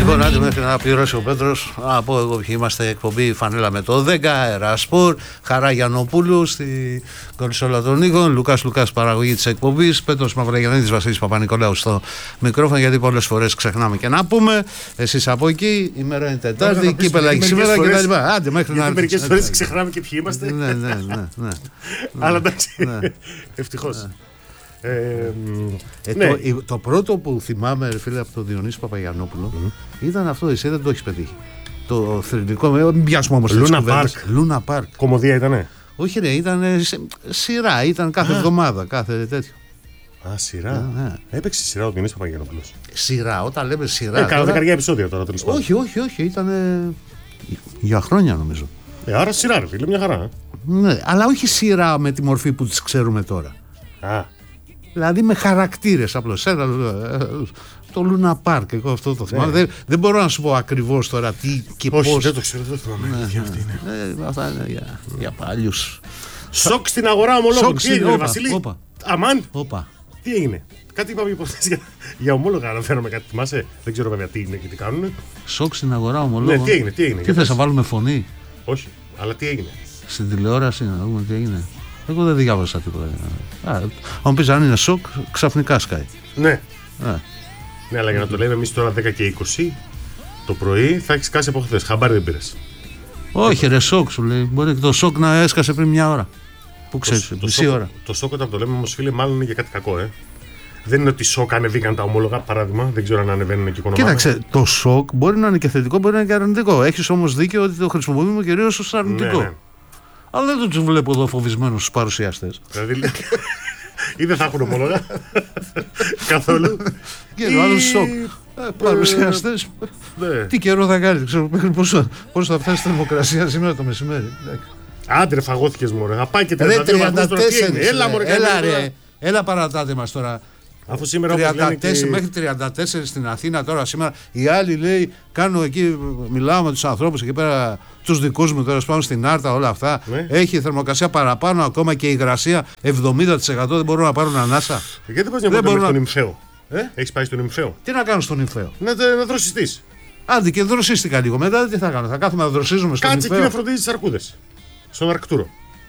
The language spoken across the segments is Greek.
Λοιπόν, άντε μέχρι να πληρώσει ο Πέτρος. Να πω εγώ ποιοι είμαστε, εκπομπή Φανέλα με το 10, Ερασπορ, Χαρά Γιαννοπούλου στη κονσόλα των ήχων, Λουκάς παραγωγή της εκπομπής, Πέτρος Μαυρογιαννίδης, Βασίλης Παπα-Νικολάου στο μικρόφωνο, γιατί πολλές φορές ξεχνάμε και να πούμε. Εσείς από εκεί, η μέρα είναι Τετάρτη, κύπελα έχει σήμερα κτλ. Άντε μέχρι να. Μερικές φορές ξεχνάμε και ποιοι είμαστε. Ναι. Αλλά εντάξει. Ευτυχώς. Το πρώτο που θυμάμαι, φίλε, από τον Διονύση Παπαγιαννόπουλο ήταν αυτό. Εσύ δεν το έχεις πετύχει. Το θρηνικό. Μην πιάσουμε όμως Λούνα Πάρκ. Κομμωδία ήτανε? Όχι, ρε, ήταν σειρά. Ήταν κάθε εβδομάδα, κάθε τέτοιο. Α, σειρά. Έπαιξε σειρά ο Διονύσης Παπαγιαννόπουλος. Σειρά, όταν λέμε σειρά. Κάνα δεκαριά επεισόδια τώρα τέλος πάντων. Όχι. Ήταν για χρόνια νομίζω. Άρα σειρά, ρε φίλε, μια χαρά. Ναι, αλλά όχι σειρά με τη μορφή που τις ξέρουμε τώρα. Δηλαδή με χαρακτήρες απλώς. Το Λούνα Πάρκ, εγώ αυτό το θυμάμαι. Δεν μπορώ να σου πω ακριβώς τώρα τι και πώς. Όχι, δεν το ξέρω, δεν θυμάμαι. Αυτά είναι για παλιούς. Σοκ στην αγορά ομολόγων. Τι έγινε, Βασίλη? Αμάν. Τι έγινε? Κάτι είπαμε υποθέσεις για ομόλογα, αναφέραμε κάτι, θυμάσαι? Δεν ξέρω βέβαια τι είναι και τι κάνουν. Σοκ στην αγορά ομολόγων. Ναι, τι έγινε? Τι θες να βάλουμε φωνή? Όχι, αλλά τι έγινε? Στην τηλεόραση να δούμε τι έγινε. Εγώ δεν διάβασα τίποτα. Αν μου πεις αν είναι σοκ, ξαφνικά σκάει. Ναι, αλλά για να το λέμε εμείς τώρα 10 και 20 το πρωί θα έχεις σκάσει από χθες. Χαμπάρι δεν πήρες? Όχι, ρε, σοκ σου λέει. Μπορεί και το σοκ να έσκασε πριν μια ώρα. Πού ξέρεις, μισή ώρα. Το σοκ όταν το λέμε όμως, φίλε, μάλλον είναι για κάτι κακό, Δεν είναι ότι σοκ ανεβήκαν τα ομόλογα, παράδειγμα. Δεν ξέρω αν ανεβαίνουν και οικονομικά. Κοίταξε, το σοκ μπορεί να είναι και θετικό, μπορεί να είναι και αρνητικό. Έχεις όμως δίκιο ότι το χρησιμοποιούμε κυρίως ως αρνητικό. Ναι. Αλλά δεν τους βλέπω εδώ φοβισμένους στους παρουσιαστές. Δηλαδή, ή δεν θα έχουν ομόλογα καθόλου. Και ο άλλος σοκ. Παρουσιαστές. Τι καιρό θα κάνει, ξέρω πώς θα φτάσει στη θερμοκρασία σήμερα το μεσημέρι. Άντε ρε, φαγώθηκες μωρέ. Θα πάει και 32 βαθμούς τώρα. Έλα μωρέ, έλα παρατάτε μας τώρα. Αφού σήμερα 34, μέχρι 34 στην Αθήνα τώρα σήμερα. Οι άλλοι λέει, κάνω εκεί, μιλάω με τους ανθρώπους εκεί πέρα, τους δικούς μου τώρα, πάνω στην Άρτα, όλα αυτά. Έχει θερμοκρασία παραπάνω, ακόμα και η υγρασία 70%, δεν μπορούν να πάρουν ανάσα. Γιατί δεν πας μια βόλτα στον Νυμφαίο? Έχεις πάει στον Νυμφαίο? Τι να κάνω στον Νυμφαίο? Να δροσιστείς. Άντε και δροσίστηκα λίγο. Μετά τι θα κάνω? Θα κάθομαι να δροσίζουμε στον Νυμφαίο? Κάτσε εκεί να φροντίζεις τις αρκούδες. Στον Αρκτούρο.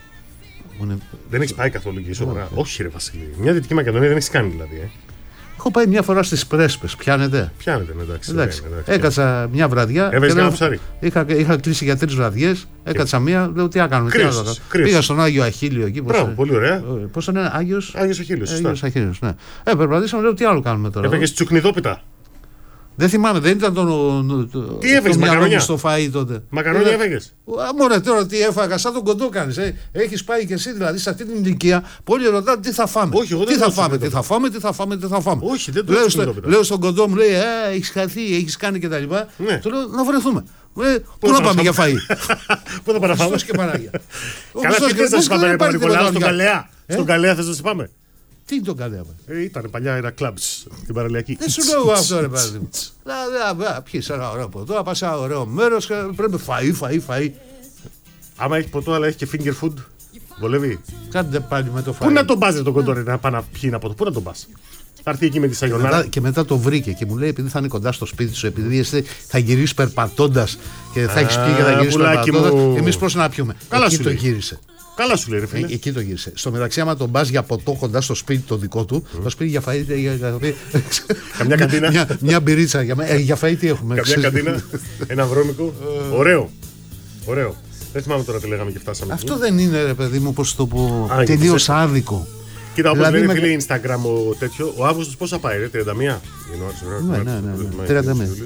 Δεν έχεις πάει καθόλου εκεί σοβαρά? Όχι ρε Βασίλη. Μια Δυτική Μακεδονία δεν έχεις κάνει δηλαδή. Έχω πάει μια φορά στις Πρέσπες. Πιάνετε? Πιάνετε, εντάξει. Έκατσα μια βραδιά. Έβγαλε ένα ψάρι. Είχα κλείσει για 3 βραδιές. Έκατσα μία. Λέω τι έκανα. Πήγα στον Άγιο Αχίλιο εκεί. Μπράβο, πολύ ωραία. Πώς είναι, Άγιος Αχίλιος. Ναι. Περπατήσαμε, λέω τι άλλο κάνουμε τώρα. Έπαιξες τσουκνιδόπιτα? Δεν θυμάμαι, δεν ήταν τι έφεγες, μακαρονιά? Στο φαΐ τότε. Μακαρονιά έφεγες? Μωρέ τώρα τι έφαγα, σαν τον κοντό κάνεις. Έχεις πάει και εσύ δηλαδή σε αυτή την ηλικία. Πολλοί ρωτάνε τι θα φάμε. Όχι, εγώ τι θα φάμε. Όχι, δεν το λέω στον κοντό μου, λέει έχεις χαθεί, έχεις κάνει κτλ. Του λέω να βρεθούμε. Πού να πάμε για φαΐ? Πού θα παραφάμε? Και Πανάγια. Καλά, τι θες να σε πάμε, Παπα-Νικολάου, στον Καλέα? Στον Καλέα θες να σε πάμε? Τι είναι το Καλέα? Ήταν παλιά ένα κλαμπ στην παραλιακή. Δεν σου λέω αυτό ρε παιδί μου. Πιείς ένα ωραίο ποτό, να πας σε ένα ωραίο μέρος και πρέπει φαΐ. Άμα έχει ποτό αλλά έχει και finger food, βολεύει? Κάντε πάλι με το φαΐ. Πού να τον πας τον κοντόρι να πάει να πιει ένα ποτό? Πού να τον πας? Θα έρθει εκεί με τη σαγιονάρα. Και μετά το βρήκε και μου λέει επειδή θα είναι κοντά στο σπίτι σου, επειδή εσύ θα γυρίσεις περπατώντας και θα έχεις πει και θα γυρίσεις περπατώντας, εμείς πώς να πιούμε? Εκεί το γύρισε. Καλά σου λέει ρε φίλε. Εκεί το γύρισε. Στο μεταξύ, άμα τον πας για ποτό κοντά στο σπίτι το δικό του, το σπίτι για φαΐ. Καμιά καντίνα. Μια μπυρίτσα. Για φαΐ τι έχουμε? Καμιά καντίνα. Ένα βρώμικο. Ωραίο. Δεν θυμάμαι τώρα τι λέγαμε και φτάσαμε. Αυτό δεν είναι ρε παιδί μου, πώς το πω, τελείως άδικο. Κοίτα, όπως λένε φίλε Instagram ο τέτοιο, ο Αύγουστος πόσα πάει ρε? 31? Ναι.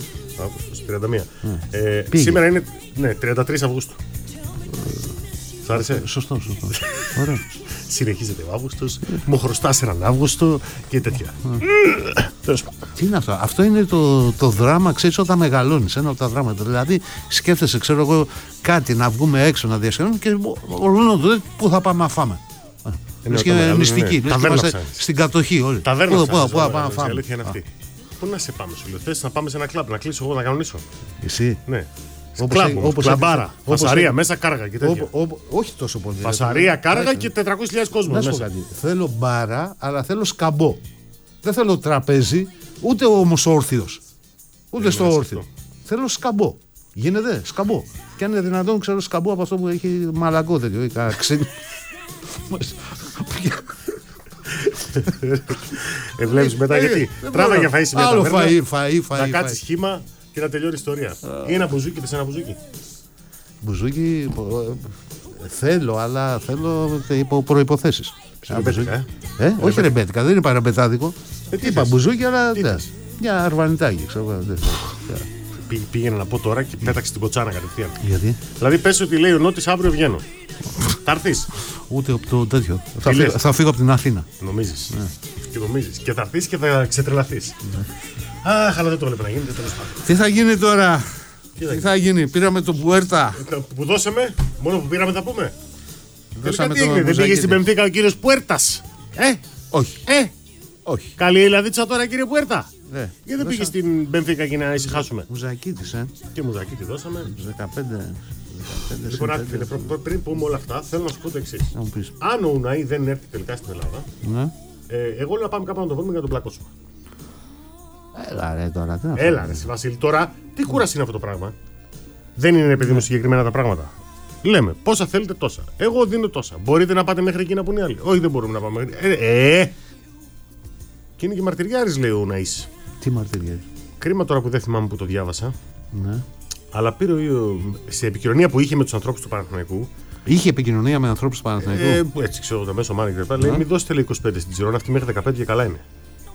31. Σήμερα είναι 33 Αυγούστου. Σ' άρεσε? Σωστό. Ωραία. Συνεχίζεται ο Αύγουστος, μου χρωστάς έναν Αύγουστο και τέτοια. Τι είναι αυτό? Αυτό είναι το δράμα, ξέρεις, όταν μεγαλώνεις. Ένα από τα δράματα. Δηλαδή σκέφτεσαι, ξέρω εγώ, κάτι να βγούμε έξω να διασκεδάσουμε και όλο το πού θα πάμε να φάμε. Λες και μυστική. Λες και είμαστε στην κατοχή όλοι. Ταβέρνα πού θα πάμε να φάμε? Πού να σε πάμε, σου λέω? Θες να πάμε σε ένα κλαμπ, να κλείσω εγώ να κανονίσω? Εσύ? Ναι. Κλαμπάρα, φασαρία, μέσα κάργα και τέτοια. Όχι τόσο πολύ. Φασαρία, κάργα και 400.000 κόσμος μέσα. Θέλω μπάρα, αλλά θέλω σκαμπό. Δεν θέλω τραπέζι, ούτε όμως όρθιος. Ούτε στο όρθιο. Θέλω σκαμπό. Γίνεται, σκαμπό. Και αν είναι δυνατόν, ξέρω σκαμπό από αυτό που έχει μαλακό τέτοιο. Ή ξύνη. Βλέπεις μετά γιατί. Τράβα για φαΐ σήμερα. Άλλο φαΐ. Να κάτσεις χύμα και να τελειώνει η ιστορία. Ή ένα μπουζούκι, θες ένα μπουζούκι. Μπουζούκι θέλω, αλλά θέλω υπό προϋποθέσεις. Ρεμπέτικα, όχι ρεμπέτικα, δεν είπα ρεμπετάδικο. Είπα μπουζούκι, αλλά μια αρβανιτάκι, ξέρω. Πήγαινε να πω τώρα και πέταξε την κοτσάνα κατευθείαν. Γιατί? Δηλαδή πες ότι λέει ο Νότης αύριο βγαίνω. Θα έρθεις. Ούτε από το τέτοιο. Θα φύγω από την Αθήνα. Νομίζεις. Και νομίζεις. Και θα έρθεις και θα ξετρελαθείς. Αχ, αλλά δεν το βλέπω να γίνεται. Τι θα γίνει τώρα? Τι θα γίνει? Πήραμε τον Πουέρτα. Που δώσαμε, μόνο που πήραμε θα πούμε. Δώσαμε δεν πήγε στην Μπενφίκα ο κύριος Πουέρτας? Όχι. Όχι. Καλή Ελλαδίτσα τώρα, κύριε Πουέρτα. Γιατί δεν πήγε στην Μπενφίκα για να ησυχάσουμε? Μουζακίτης, Τι μουζακίτη δώσαμε? 15. Λοιπόν, φίλε, πριν πούμε όλα αυτά, θέλω να σου πω το εξής. Αν ο Ουναή δεν έρθει τελικά στην Ελλάδα, εγώ λέω να πάμε κάπου να το βρούμε για να τον πλακώσουμε. Έλα ρε τώρα, τι να Έλα ρε Βασίλη, τώρα τι κούραση είναι αυτό το πράγμα? Δεν είναι επειδή μου συγκεκριμένα τα πράγματα. Λέμε πόσα θέλετε τόσα. Εγώ δίνω τόσα. Μπορείτε να πάτε μέχρι εκείνα που είναι οι άλλοι? Όχι, δεν μπορούμε να πάμε μέχρι. Και είναι και μαρτυριάρης, λέει ο Ουναής. Τι μαρτυριάρης? Κρίμα τώρα που δεν θυμάμαι που το διάβασα. Ναι. Αλλά πήρε σε επικοινωνία που είχε με τους ανθρώπους του Παναθηναϊκού. Είχε επικοινωνία με ανθρώπους του Παναθηναϊκού. Έτσι ξέρω, το μέσο μάνα και λέει: μην δώσετε λέει 25 στην Τζιρόνα, αυτή μέχρι 15 και καλά είναι.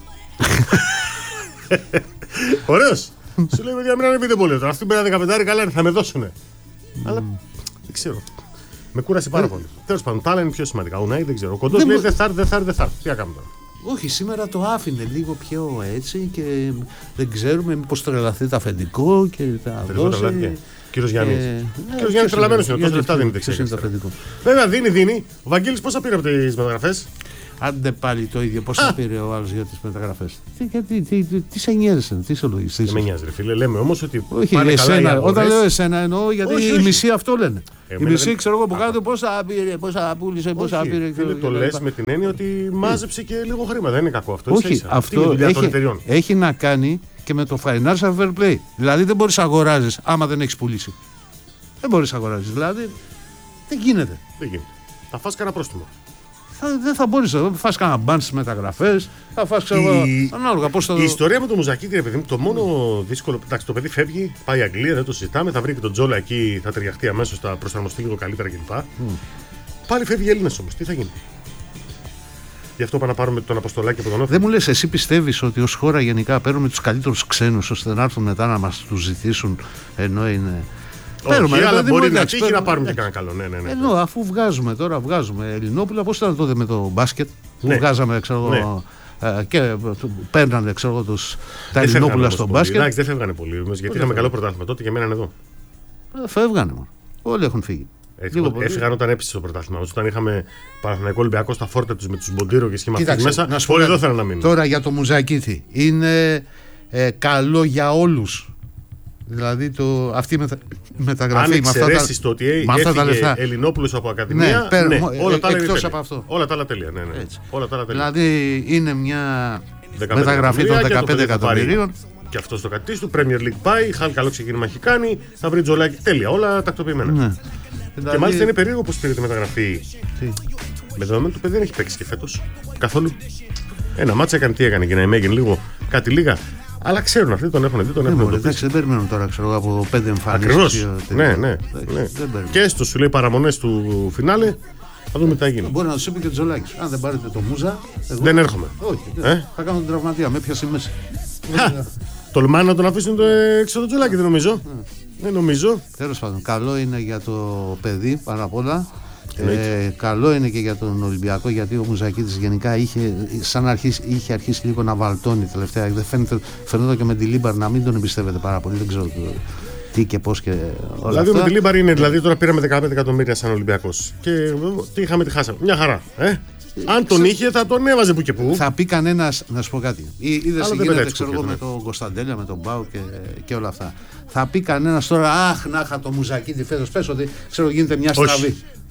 Ωραίος. Σου λέει: παιδιά, μην ανεβείτε πολύ τώρα. Αυτή πέρα 15 καλά είναι, θα με δώσουνε. Αλλά δεν ξέρω. Με κούρασε πάρα πολύ. Τέλος πάντων, τα άλλα είναι πιο σημαντικά. Ουναή δεν ξέρω. Ο Κοντός λέει: δεν θα έρθει. Τι να κάνουμε τώρα? Όχι, σήμερα το άφηνε λίγο πιο έτσι και δεν ξέρουμε μήπως τρελαθεί το αφεντικό και τα δώσει. Κύριος Γιάννης. Κύριος Γιάννης τρελαμένος είναι, τόσα λεφτά δίνει. Βέβαια δίνει. Ο Βαγγέλης πόσα πήρε από τις μεταγραφές? Άντε πάλι το ίδιο, πόσα πήρε ο άλλος για τις μεταγραφές? Τι σε νοιάζει, τι σε λογιστής? Δεν με νοιάζει ρε φίλε, λέμε όμως ότι όχι, εσένα, όταν λέω εσένα εννοώ γιατί οι μισοί αυτό λένε. Οι μισοί ξέρω εγώ που κάτω πόσα πήρε, πόσα πούλησε, πόσα πήρε. Το λες με την έννοια ότι μάζεψε και λίγο χρήμα, δεν είναι κακό αυτό. Όχι, αυτό έχει να κάνει και με το financial fair play. Δηλαδή δεν μπορείς να αγοράζεις άμα δεν έχεις πουλήσει. Δεν μπορείς να αγοράζεις, δηλαδή δεν γίνεται. Θα φας κανένα πρόστιμο. Δεν θα μπορείς να φας κανένα μπαν στις μεταγραφές. Θα φας ανάλογα πώς θα. Η ιστορία με το Μουζακίτη, ρε παιδί μου, το μόνο δύσκολο. Εντάξει, το παιδί φεύγει, πάει η Αγγλία, δεν το συζητάμε. Θα βρει και τον Τζόλα εκεί, θα ταιριαχτεί αμέσως, θα προσαρμοστεί λίγο καλύτερα κλπ. Πάλι φεύγει Έλληνας όμως, τι θα γίνει? Γι' αυτό πάμε να πάρουμε τον Αποστολάκη από τον Όφη. Δεν μου λες, εσύ πιστεύεις ότι ως χώρα γενικά παίρνουμε τους καλύτερους ξένους ώστε να έρθουν μετά να μας τους ζητήσουν ενώ είναι. Όχι, αλλά μπορεί να τύχει να πάρουμε και κανένα καλό. Ναι. Ενώ αφού βγάζουμε Ελληνόπουλα, πώς ήταν τότε με το μπάσκετ που βγάζαμε, ξέρω και παίρνανε τα Ελληνόπουλα στο μπάσκετ. Εντάξει, δεν φεύγανε πολύ, γιατί είχαμε καλό πρωτάθλημα τότε και μέναν εδώ. Φεύγανε μόνο. Όλοι έχουν φύγει. Έφυγαν όταν έπεσε το πρωτάθλημα. Όταν είχαμε Παναθηναϊκό Ολυμπιακό στα φόρτα του με τους Μποντίρο και σχηματικοί μέσα, όλοι εδώ θέλουν να μείνουν. Τώρα για το Μουζακίθι είναι καλό για όλους. Δηλαδή αυτή η μεταγραφή. Αν εξαιρέσεις το ότι έφυγε Ελληνόπουλος από Ακαδημία, όλα τα άλλα είναι τέλεια. Όλα τα άλλα τέλεια. Δηλαδή είναι μια μεταγραφή των 15 εκατομμυρίων. Και αυτό στο κατή του, Premier League πάει, Χαλ καλό ξεκίνημα έχει κάνει, θα βρει Τζολάκι, τέλεια, όλα τακτοποιημένα. Ναι. Και μάλιστα είναι περίεργο πως πήρε τη μεταγραφή. Με δεδομένο το παιδί δεν έχει παίξει και φέτος καθόλου. Ένα μάτσα έκανε, τι έκανε, και να εμέγαινε λίγο, κάτι λίγα. Αλλά ξέρουν αυτοί, τον έχουν δει, τον έχουν δει. Εντάξει, δεν περιμένουν τώρα από 5 εμφανίσεις. Ακριβώς. Ναι. Και έστω σου λέει παραμονές του φινάλε, θα δούμε τι θα γίνει. Μπορεί να του είπε και ο Τζολάκης. Αν δεν πάρετε το Μούζα. Δεν έρχομαι. Όχι. Θα κάνω την τραυματία, με πιάσει μέσα. Τολμάνε να τον αφήσουν έξω το Τζολάκι, δεν νομίζω. Δεν νομίζω. Τέλος πάντων, καλό είναι για το παιδί πάρα απ' όλα. Καλό είναι και για τον Ολυμπιακό, γιατί ο Μουζακίτης γενικά είχε αρχίσει λίγο να βαλτώνει τελευταία. Φαίνεται και με τη Λίμπαρ να μην τον εμπιστεύεται πάρα πολύ. Δεν ξέρω τι και πώς και όλα δηλαδή αυτά. Με τη Λίμπαρ είναι, δηλαδή τώρα πήραμε 15 εκατομμύρια σαν Ολυμπιακός. Και τι είχαμε, τη χάσαμε. Μια χαρά. Αν τον είχε, θα τον έβαζε που και που. Θα πει κανένας, να σου πω κάτι. Είδες τι γίνεται, ξέρω εγώ, με τον Κωνσταντέλια, με τον Μπάου και όλα αυτά. Θα πει κανένας τώρα, αχ, να είχα το Μουζακίτη φέτος. Πες ότι ξέρω, γίνεται μια στραβή.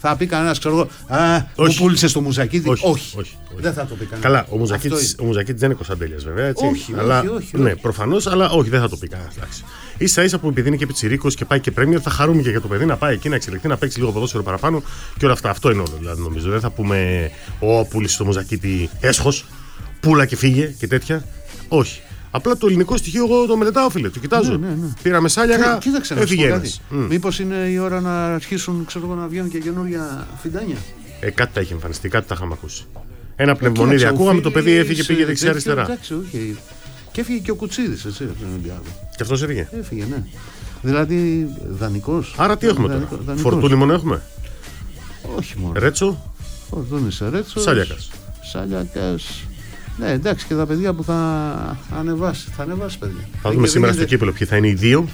Θα πει κανένα, ξέρω εγώ, μου πούλησε το Μουζακίτη. Όχι. Δεν θα το πει κανένα. Καλά, ο Μουζακίτης δεν είναι Κωνσταντέλιας βέβαια. Έτσι. Όχι. Ναι, προφανώς, αλλά όχι, δεν θα το πει κανένα. Ίσα ίσα που επειδή είναι και πιτσιρίκος και πάει και πρέμιερ, θα χαρούμε και για το παιδί να πάει εκεί να εξελιχθεί, να παίξει λίγο ποδόσφαιρο παραπάνω και όλα αυτά. Αυτό είναι όλο δηλαδή, νομίζω. Δεν θα πούμε, πούλησε το Μουζακίτη έσχος, πούλα και φύγε και τέτοια. Όχι. Απλά το ελληνικό στοιχείο εγώ το μελετάω, φίλε. Το κοιτάζω. Ναι. Πήραμε σάλιαγα. Έφυγε ένας. Μήπως είναι η ώρα να αρχίσουν να βγαίνουν και καινούργια φιντάνια. Κάτι τα έχει εμφανιστεί, κάτι τα είχαμε ακούσει. Ένα πνευμονίδι ακούγαμε, το παιδί έφυγε, πήγε δεξιά-αριστερά. Εντάξει, όχι. Και έφυγε και ο Κουτσίδης, έτσι, από τον Ολυμπιακό. Και αυτός έφυγε. Έφυγε, ναι. Δηλαδή δανεικός. Άρα τι έχουμε τώρα. Φορτούνι μόνο έχουμε. Όχι μόνο. Ρέτσο. Φορτούνις Ρέτσος. Σάλιακας. Ναι, εντάξει, και τα παιδιά που θα ανεβάσει. Θα ανεβάσει, παιδιά. Θα δούμε σήμερα στο κύπελλο ποιοι θα είναι οι δύο.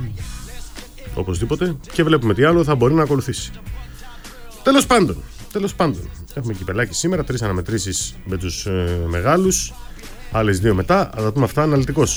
Οπωσδήποτε. Και βλέπουμε τι άλλο θα μπορεί να ακολουθήσει. Τέλος πάντων. Έχουμε κυπελλάκι σήμερα. 3 αναμετρήσεις με τους μεγάλους. Άλλες 2 μετά. Θα τα πούμε αυτά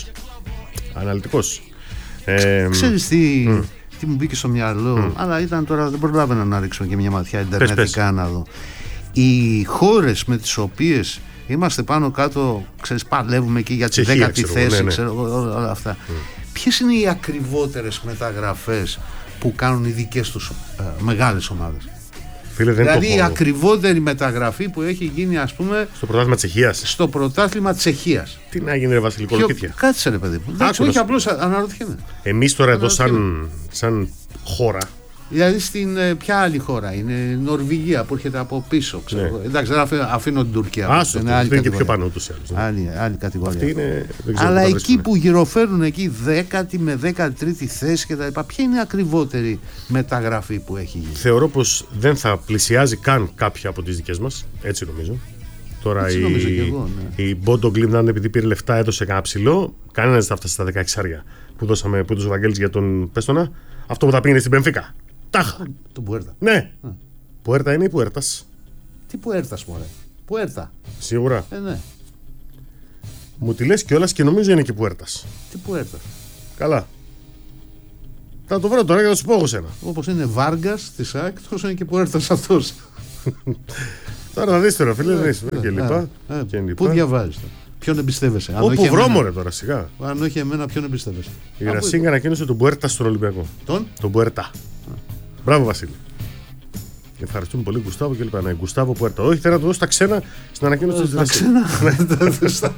αναλυτικός. Ξέρεις τι μου μπήκε στο μυαλό. Αλλά ήταν τώρα, δεν προλάβαινα να ρίξω και μια ματιά ιντερνετικά να δω. Οι χώρες με τις οποίες είμαστε πάνω κάτω, ξέρεις, παλεύουμε και για τη 10η θέση, όλα αυτά. Ποιες είναι οι ακριβότερες μεταγραφές που κάνουν οι δικές τους μεγάλες ομάδες? Φίλε, δηλαδή η ακριβότερη μεταγραφή που έχει γίνει, ας πούμε, στο πρωτάθλημα Τσεχίας. Τι να γίνει, ρε Βασιλικολοκίτια. Κάτσε, ρε παιδί μου. Όχι, απλώς αναρωτιέμαι. Εμείς τώρα εδώ σαν χώρα. Δηλαδή στην ποια άλλη χώρα είναι? Η Νορβηγία που έρχεται από πίσω, ξέρω. Ναι. Εντάξει, δεν αφήνω την Τουρκία. Είναι και πιο πάνω ούτως ή άλλως. Άλλη κατηγορία. Ξέρω, αλλά εκεί που γυροφέρνουν εκεί 10η με 13η θέση και τα λοιπά, ποια είναι η ακριβότερη μεταγραφή που έχει γίνει? Θεωρώ πως δεν θα πλησιάζει καν κάποια από τις δικές μας. Έτσι νομίζω. Τώρα η Bodo Glimt, επειδή πήρε λεφτά, έδωσε κανένα ψηλό. Κανένα δεν θα φτάσει στα 16 που έδωσε ο Βαγγέλης για τον Πέστονα. Αυτό που θα πήγαινε στην Μπενφίκα. Τάχα. Τον Πουέρτα. Ναι. Πουέρτα είναι ή Πουέρτας? Τι Πουέρτας, μωρέ? Πουέρτα. Σίγουρα. Ναι. Μου τη λες κιόλας και νομίζω είναι και Πουέρτας. Τι Πουέρτας? Καλά. Θα το βρω τώρα και θα σου πω εγώ σένα. Όπως είναι Βάργκας της ΑΕΚ, τόσο είναι και Πουέρτας αυτός. Τώρα θα δεις τώρα, φίλε, και λοιπά. Πού διαβάζεις τώρα? Ποιον εμπιστεύεσαι? Όπου βρώμορε τώρα, σιγά. Αν όχι εμένα, ποιον εμπιστεύεσαι? Η Ρασίνγκα ανακοίνωσε τον Πουέρτα στον Ολυμπιακό. Τον Πουέρτα. Μπράβο, Βασίλη. Ευχαριστούμε πολύ, Γκουστάβο και λοιπά. Ναι, Γκουστάβο Πουέρτα. Όχι, θέλω να το δώσω στα ξένα στην ανακοίνωση της Ρασίνγκα.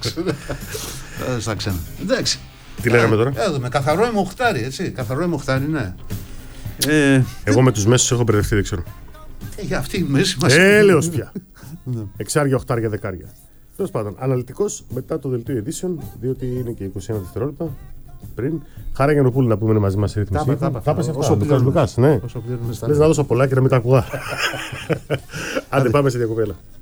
Στα ξένα. Εντάξει. Τι λέγαμε τώρα? Με καθαρό αιμοχτάρι, έτσι. Καθαρό αιμοχτάρι, ναι. Εγώ με τους μέσους έχω μπερδευτεί, δεν ξέρω. Για αυτή η μέση μας. Έλεος πια. Εξάρια, οχτάρια, δεκάρια. Τέλος πάντων, αναλυτικός μετά το δελτίο ειδήσεων, διότι είναι και 21 δευτερόλεπτα πριν. Χάρα Γιαννοπούλου να πούμε μαζί μας η ρύθμιση. Τα πες αυτά. Λες να δώσω πολλά και να μην τα ακούγα. Άντε πάμε σε διακοπή.